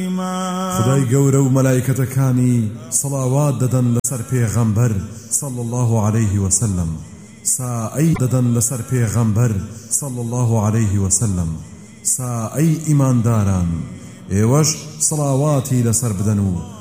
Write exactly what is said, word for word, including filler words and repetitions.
خدای گەورە و مەلایکەتەکانی سەڵاوات دەدەن لەسەر پێغەمبەر صلی الله عليه وسلم، سائەی دەدەن لەسەر پێغەمبەر صلی الله عليه وسلم، سائەی ئیمانداران ئێوەش سەڵاواتی لەسەر بدەن و